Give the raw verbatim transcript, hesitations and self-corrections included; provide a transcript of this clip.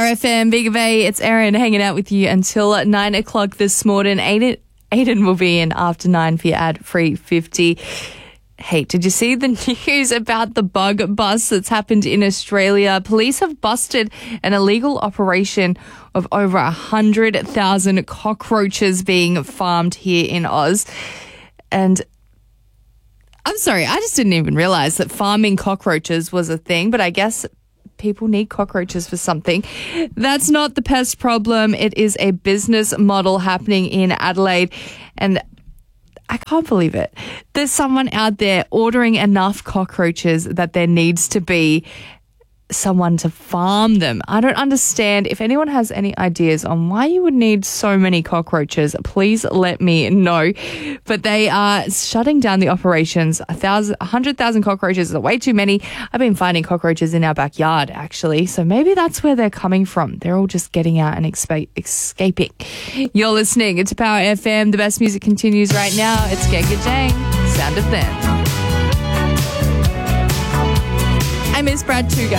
F M, Big Bay, it's Erin hanging out with you until nine o'clock this morning. Aiden, Aiden will be in after nine for your ad-free fifty. Hey, did you see the news about the bug bust that's happened in Australia? Police have busted an illegal operation of over one hundred thousand cockroaches being farmed here in Oz. And I'm sorry, I just didn't even realise that farming cockroaches was a thing, but I guess people need cockroaches for something. That's not the pest problem. It is a business model happening in Adelaide, and I can't believe it. There's someone out there ordering enough cockroaches that there needs to be someone to farm them. I don't understand. If anyone has any ideas on why you would need so many cockroaches, please let me know. But they are shutting down the operations. A thousand, a hundred thousand cockroaches is way too many. I've been finding cockroaches in our backyard, actually. So maybe that's where they're coming from. They're all just getting out and expa- escaping. You're listening. It's Power F M. The best music continues right now. It's Genga Jang. Sound of them. I miss Brad too, guys.